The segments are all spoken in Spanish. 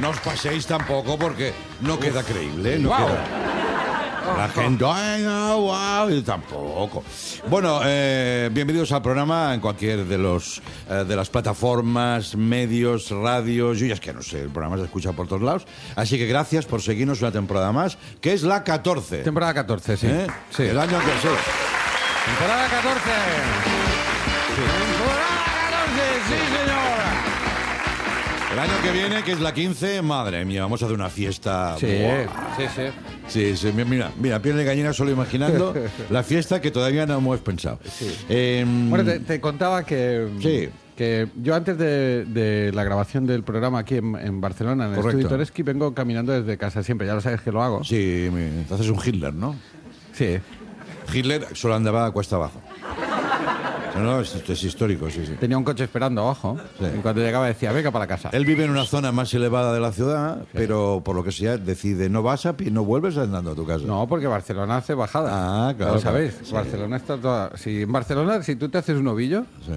no os paséis tampoco porque no queda creíble. No queda. La gente, ay, no, wow, y tampoco. Bueno, bienvenidos al programa en cualquier de las plataformas, medios, radios. Yo ya es que no sé, el programa se escucha por todos lados. Así que gracias por seguirnos una temporada más, que es la 14. Temporada 14, sí. Sí. El año que sí. Temporada 14. Sí. Temporada 14, sí, señor. El año que viene, que es la 15, madre mía, vamos a hacer una fiesta. Sí, ¡buah! Sí, mira, piel de gallina solo imaginando la fiesta que todavía no hemos pensado. Sí. Bueno, Bueno, te contaba que, Sí. que yo antes de la grabación del programa aquí en Barcelona, en el Correcto. Estudio Toreski, vengo caminando desde casa siempre. Ya lo sabes que lo hago. sí, entonces es un Hitler, ¿no? Sí. Hitler solo andaba a cuesta abajo. No, esto es histórico, sí. Tenía un coche esperando abajo. Sí. Y cuando llegaba decía, venga para casa. Él vive en una zona más elevada de la ciudad, pero por lo que sea decide, no vas a pie, no vuelves andando a tu casa. No, porque Barcelona hace bajada. Ah, claro, Lo sabéis. claro. Sí. Barcelona está toda... Si en Barcelona, si tú te haces un ovillo... Sí.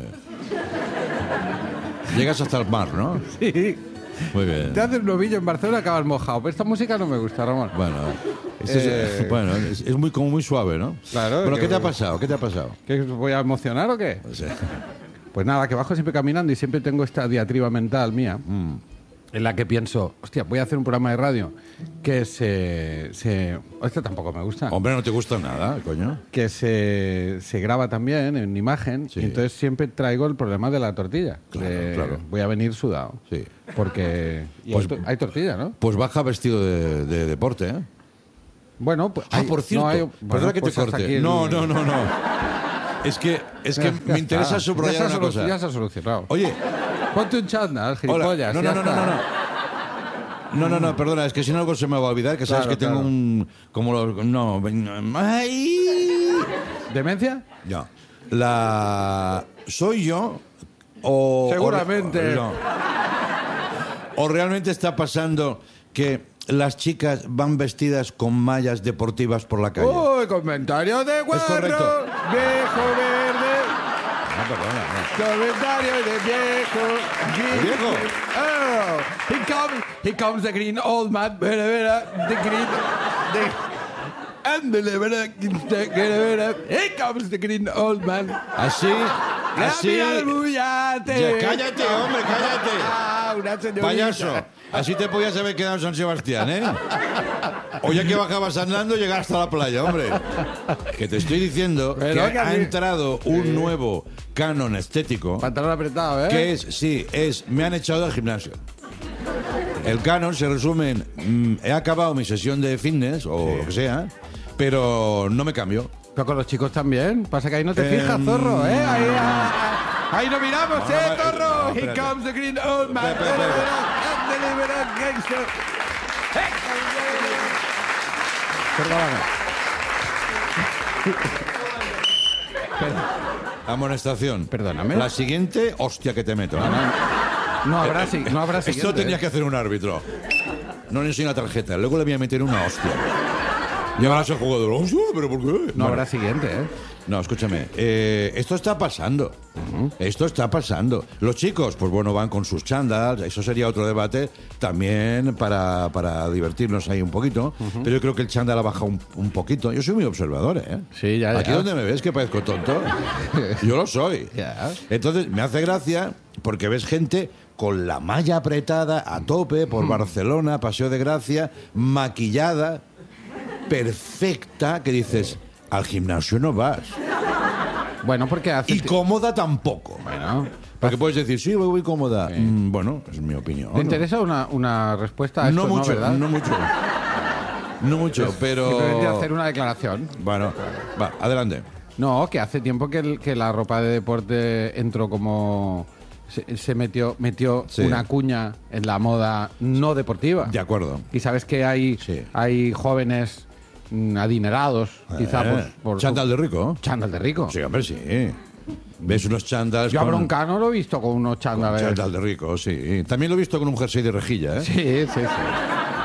Llegas hasta el mar, ¿no? Sí. Muy bien. Te haces un ovillo en Barcelona, acabas mojado. Pero esta música no me gusta, Ramón. Bueno, es muy, como muy suave, ¿no? Claro, Bueno, que- ¿qué te ha pasado? ¿Qué te ha pasado? ¿Qué, voy a emocionar o qué? O sea, Pues nada, que bajo siempre caminando y siempre tengo esta diatriba mental mía en la que pienso, hostia, voy a hacer un programa de radio que Esto tampoco me gusta. hombre, no te gusta nada, coño. Que se graba también en imagen Sí. y entonces siempre traigo el problema de la tortilla. Claro, De, claro. Voy a venir sudado. Sí. Porque y Pues- hay tortilla, ¿no? Pues baja vestido de deporte, ¿eh? Bueno, pues... Por cierto, perdona que te pues hasta corte. aquí el- No. Es que Ya me interesa está. subrayar una cosa. Ya se ha solucionado. Oye, Ponte un chándal, hola. gilipollas. No, ya no, está. no, perdona, es que si no algo se me va a olvidar, que sabes Claro, que tengo claro. un... Como los... No, ¡ay! ¿Demencia? Ya. ¿Soy yo o... Seguramente. O realmente está pasando que las chicas van vestidas con mallas deportivas por la calle? ¡Uy, comentario de guarro! correcto. ¡Viejo verde! No, perdona, no. Comentario de viejo. ¿Viejo? Oh, here comes the green old man. Vera, vera, the green... Here comes the green old man. Así... Gracias, bullate. Ya, cállate, hombre, cállate. Ah, una señorita. Payaso, así te podías haber quedado en San Sebastián, ¿eh? O ya que bajabas andando, llegar hasta la playa, hombre. Que te estoy diciendo Pero que que ha a mí- entrado un nuevo canon estético, Pantalón apretado, ¿eh? que me han echado del gimnasio. El canon se resume en, he acabado mi sesión de fitness, o lo que sea, pero no me cambio. Pero con los chicos también. Pasa que ahí no te fijas, zorro, ¿eh? Ahí no miramos, Bueno, vale, zorro. no, Here espérate. comes the green old man. Espera. Perdóname. Amonestación. Perdóname. La siguiente, hostia que te meto. No habrá siguiente. Esto tenía que hacer un árbitro. No le enseño la tarjeta, luego le voy a meter una hostia. Y ahora se jugador, hostia, pero ¿por qué? No Bueno, habrá siguiente, ¿eh? no, escúchame, esto está pasando. Esto está pasando. Los chicos, pues bueno, van con sus chándals, eso sería otro debate también para divertirnos ahí un poquito. Pero yo creo que el chándal ha bajado un poquito. Yo soy muy observador, ¿eh? Sí, ya. Aquí donde me ves que parezco tonto, yo lo soy. Ya. Entonces me hace gracia porque ves gente con la malla apretada a tope por Barcelona, Paseo de Gracia, maquillada, perfecta, que dices, al gimnasio no vas. Bueno, porque hace... Y cómoda tampoco. Bueno, Porque puedes decir, sí, voy cómoda. Bueno, es mi opinión. ¿te interesa una respuesta a esto? No mucho, ¿verdad? no mucho. No mucho, pero... Simplemente hacer una declaración. Bueno, va, adelante. No, que hace tiempo que la ropa de deporte entró como... Se metió Sí. una cuña en la moda no deportiva. De acuerdo. Y sabes que hay jóvenes adinerados, quizá por Chándal de rico. chándal de rico. Sí, hombre, sí. Ves unos chándals Yo a con... Broncano lo he visto con unos chándales. Chándal de rico, sí. También lo he visto con un jersey de rejilla, ¿eh? Sí.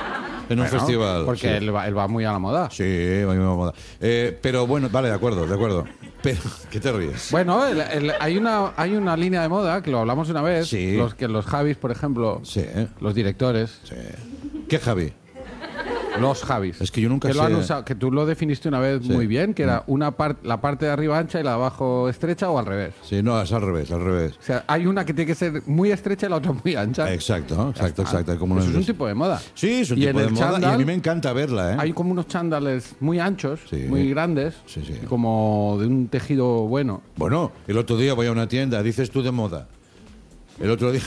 En un festival. Porque sí. él va muy a la moda. Sí, va muy a moda. Pero bueno, vale, de acuerdo. Pero, ¿qué te ríes? Bueno, hay una línea de moda, que lo hablamos una vez, Sí. los Javis, por ejemplo, Sí. los directores, Sí. ¿Qué, Javi? los Javis. Es que yo nunca que lo han sé. usado, que tú lo definiste una vez Sí. muy bien, que era la parte de arriba ancha y la de abajo estrecha o al revés. Sí, no, es al revés. O sea, hay una que tiene que ser muy estrecha y la otra muy ancha. Exacto. Como Eso una- es un tipo de moda. Sí, es un Y tipo en de el moda y a chándal mí me encanta verla, ¿eh? Hay como unos chándales muy anchos, Sí. muy grandes, Sí, sí. y como de un tejido bueno. Bueno, el otro día voy a una tienda, dices tú de moda. El otro día...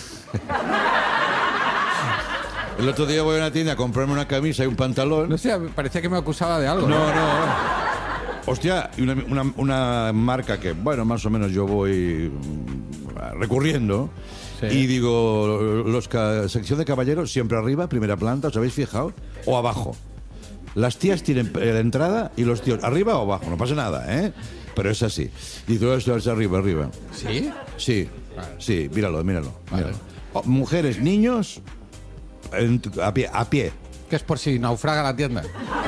El otro día voy a una tienda a comprarme una camisa y un pantalón. No sé, parecía que me acusaba de algo. No. Hostia, y una marca que, bueno, más o menos yo voy recurriendo. Sí. Y digo, sección de caballeros, siempre arriba, primera planta, ¿os habéis fijado? O abajo. Las tías tienen la entrada y los tíos arriba o abajo, no pasa nada, ¿eh? Pero es así. Y todo esto es arriba. ¿Sí? Sí, sí, míralo. Oh, mujeres, niños, a pie. Que es por si naufraga la tienda.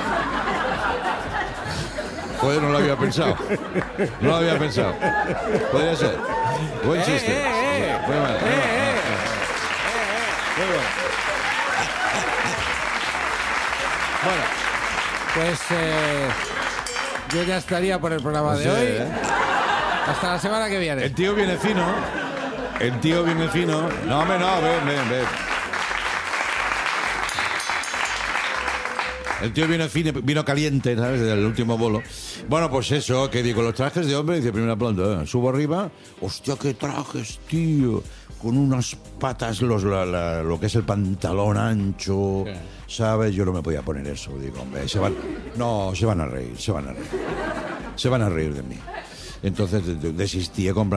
Joder, no lo había pensado. Podría ser. Buen chiste. Muy mal. Bueno, pues yo ya estaría por el programa de hoy. Hasta la semana que viene. El tío viene fino. No, hombre, no, ven. El tío vino caliente, ¿sabes? Del último bolo. Bueno, pues eso, que digo, los trajes de hombre, dice primera planta, subo arriba, hostia, qué trajes, tío, con unas patas, lo que es el pantalón ancho, ¿sabes? Yo no me podía poner eso, digo, hombre, se van a reír de mí. Entonces desistí a comprar